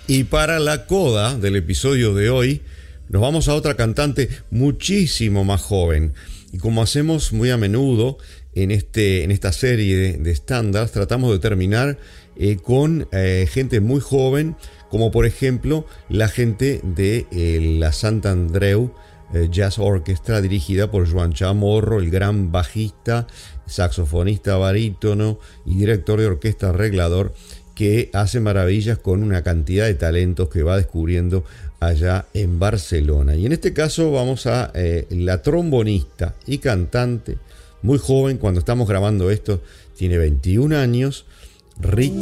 Y para la coda del episodio de hoy, nos vamos a otra cantante muchísimo más joven. Y como hacemos muy a menudo en esta serie de estándares, tratamos de terminar con gente muy joven, como por ejemplo la gente de la Sant Andreu Jazz Orchestra, dirigida por Joan Chamorro, el gran bajista, saxofonista barítono y director de orquesta arreglador, que hace maravillas con una cantidad de talentos que va descubriendo allá en Barcelona. Y en este caso vamos a la trombonista y cantante, muy joven, cuando estamos grabando esto, tiene 21 años, Rita